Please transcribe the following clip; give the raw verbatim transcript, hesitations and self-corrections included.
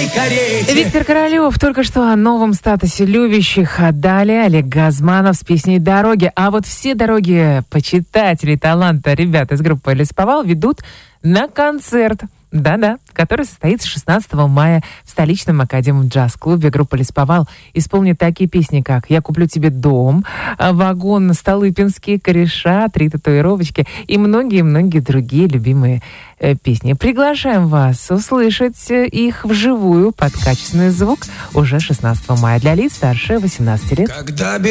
Виктор Королёв только что о новом статусе любящих. А далее Олег Газманов с песней «Дороги». А вот все дороги почитателей таланта ребят из группы «Лесповал» ведут на концерт. Да-да, который состоится шестнадцатого мая в столичном академиум джаз-клубе. Группа «Лесповал» исполнит такие песни, как «Я куплю тебе дом», «Вагон Столыпинский», «Кореша», «Три татуировочки» и многие-многие другие любимые э, песни. Приглашаем вас услышать их вживую под качественный звук уже шестнадцатого мая для лиц старше восемнадцати лет. Когда